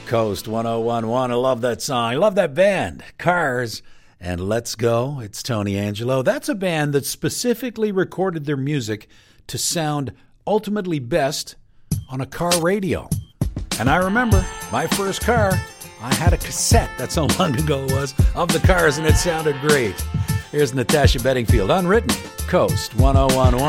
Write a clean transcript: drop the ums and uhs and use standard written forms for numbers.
Coast 1011. I love that song. I love that band. Cars and Let's Go. It's Tony Angelo. That's a band that specifically recorded their music to sound ultimately best on a car radio. And I remember my first car, I had a cassette, that's how long ago it was, of the Cars, and it sounded great. Here's Natasha Bedingfield, Unwritten, Coast 1011.